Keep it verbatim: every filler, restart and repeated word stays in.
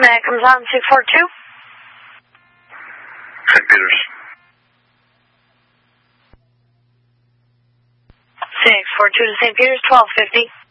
Matt comes on six four two. Saint Peter's. six four two to Saint Peter's, twelve fifty.